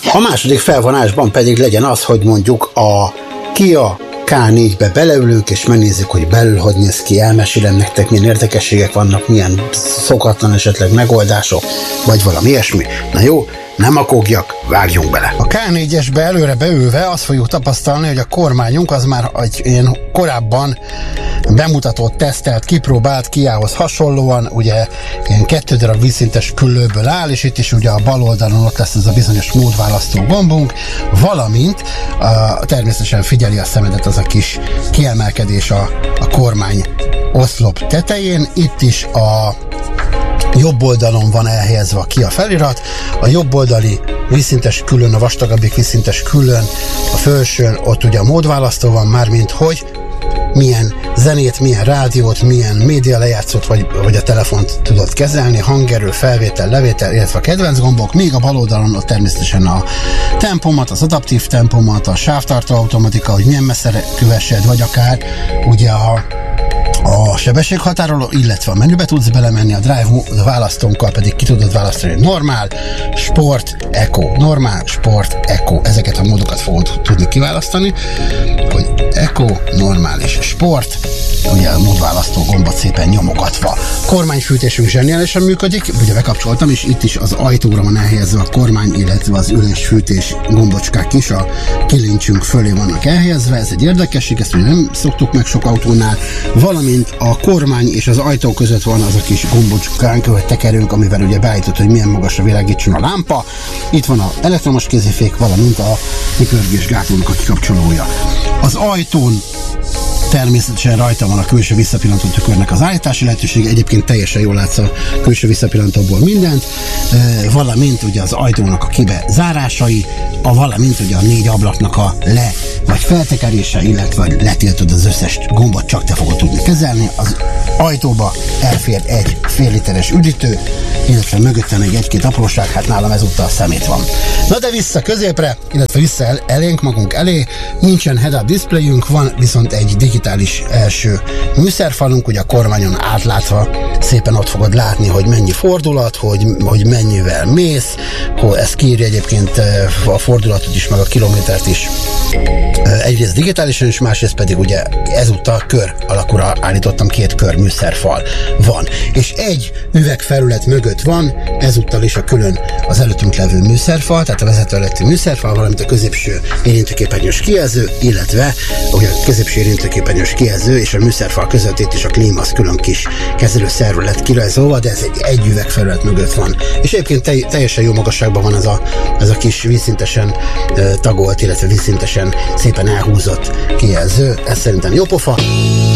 A második felvonásban pedig legyen az, hogy mondjuk a Kia K4-be beleülünk, és megnézzük, hogy belül hogy néz ki, elmesélem nektek, milyen érdekességek vannak, milyen szokatlan esetleg megoldások, vagy valami ilyesmi. Na jó, nem akogjak, vágjunk bele. A K4-esbe előre beülve azt fogjuk tapasztalni, hogy a kormányunk az már egy ilyen korábban bemutatott, tesztelt, kipróbált Kiához hasonlóan, ugye ilyen 2 darab vízszintes küllőből áll, és itt is ugye a bal oldalon ott lesz ez a bizonyos módválasztó gombunk, valamint természetesen figyeli a szemedet az a kis kiemelkedés a kormány oszlop tetején, itt is a jobb oldalon van elhelyezve a Kia felirat, a jobb oldali vízszintes küllőn, a vastagabbik vízszintes küllőn, a felsőn ott ugye a módválasztó van, mármint hogy milyen zenét, milyen rádiót, milyen média lejátszót vagy a telefont tudod kezelni, hangerő, felvétel, levétel, illetve a kedvenc gombok, míg a bal oldalon ott természetesen a tempomat, az adaptív tempomat, a sávtartó automatika, hogy milyen messzire kövessed, vagy akár ugye a sebességhatároló, illetve a menübe tudsz belemenni, a drive választónkkal pedig ki tudod választani, hogy normál, sport, eco, normál, sport, eco. Ezeket a módokat fogod tudni kiválasztani, hogy eco, normál és sport, ugye a módválasztó gombot szépen nyomogatva. Kormányfűtésünk zseniálisan működik, ugye bekapcsoltam, és itt is az ajtóra van elhelyezve a kormány, illetve az ülésfűtés gombocskák is a kilincsünk fölé vannak elhelyezve, ez egy érdekesség, ezt ugye nem szoktuk meg sok autónál, valamint a kormány és az ajtó között van az a kis gombocskánk, vagy tekerőnk, amivel ugye beállított, hogy milyen magasra világítson a lámpa. Itt van az elektromos kézifék, valamint a kipörgés gátlónak a kikapcsolója. Az ajtón természetesen rajta van a külső visszapillantó tükörnek az állítási lehetőség, egyébként teljesen jól látsz a külső visszapillantóból mindent, valamint ugye az ajtónak a kibe zárásai, valamint ugye a 4 ablaknak a le vagy feltekerése, illetve letiltod az összes gombot, csak te fogod tudni kezelni. Az ajtóba elfér egy fél literes üdítő, illetve mögötte még egy-két apróság, hát nálam ezúttal szemét van. Na de vissza középre, illetve vissza elénk, magunk elé, nincsen head-up displayünk, van viszont egy digitális első műszerfalunk, ugye a kormányon átlátva szépen ott fogod látni, hogy mennyi fordulat, hogy mennyivel mész, hogy ez kiírja egyébként a fordulatot is, meg a kilométert is. Egyrészt digitálisan is, másrészt pedig ugye ezúttal kör alakúra állítottam, 2 kör műszerfal van. És egy üvegfelület mögött van, ezúttal is a külön az előttünk levő műszerfal, tehát a vezető előtti műszerfal, valamint a középső érintőképernyős kijelző, illetve ugye a középső érintőképernyős kijelző és a műszerfal között itt is a klíma, az külön kis kezelőszerv lett kirajzolva, de ez egy üvegfelület mögött van. És egyébként teljesen jó magasságban van ez a kis vízszintesen tagolt, illetve vízszintesen szépen elhúzott kijelző. Ez szerintem jó pofa.